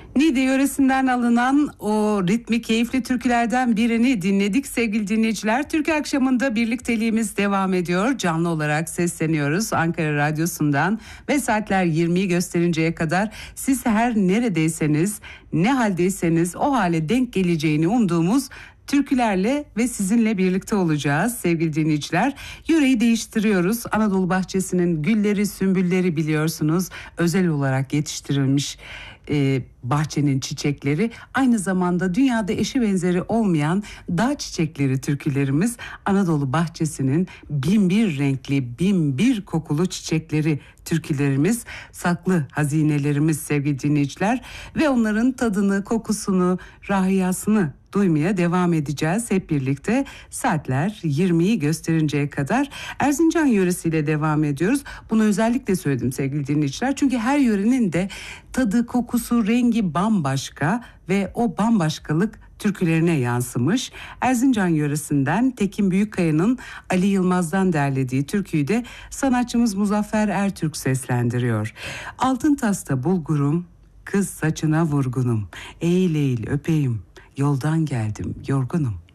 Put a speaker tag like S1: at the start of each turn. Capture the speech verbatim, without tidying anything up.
S1: Niğde yöresinden alınan o ritmi keyifli türkülerden birini dinledik sevgili dinleyiciler. Türkü akşamında birlikteliğimiz devam ediyor. Canlı olarak sesleniyoruz Ankara Radyosu'ndan ve saatler yirmiyi gösterinceye kadar siz her neredeyseniz, ne haldeyseniz o hale denk geleceğini umduğumuz türkülerle ve sizinle birlikte olacağız sevgili dinleyiciler. Yöreyi değiştiriyoruz. Anadolu bahçesinin gülleri, sümbülleri biliyorsunuz özel olarak yetiştirilmiş e, bahçenin çiçekleri. Aynı zamanda dünyada eşi benzeri olmayan dağ çiçekleri türkülerimiz. Anadolu bahçesinin bin bir renkli, bin bir kokulu çiçekleri türkülerimiz, saklı hazinelerimiz sevgili dinleyiciler. Ve onların tadını, kokusunu, rahiyasını duymaya devam edeceğiz hep birlikte. Saatler yirmiyi gösterinceye kadar Erzincan yöresiyle devam ediyoruz. Bunu özellikle söyledim sevgili dinleyiciler. Çünkü her yörenin de tadı, kokusu, rengi bambaşka ve o bambaşkalık türkülerine yansımış. Erzincan yöresinden Tekin Büyükkaya'nın Ali Yılmaz'dan derlediği türküyü de sanatçımız Muzaffer Ertürk seslendiriyor. Altın tasta bulgurum, kız saçına vurgunum, eğil eğil öpeyim, yoldan geldim yorgunum.